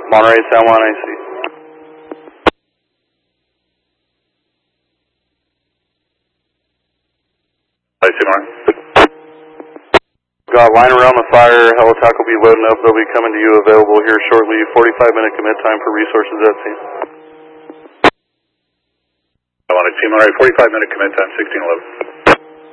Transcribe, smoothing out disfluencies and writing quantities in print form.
Monterey, San Juan, AC. I see, Monterey. Got line around the fire, Helitac will be loading up, they'll be coming to you available here shortly, 45-minute commit time for resources at sea. I want to see Monterey, 45-minute commit time, 1611.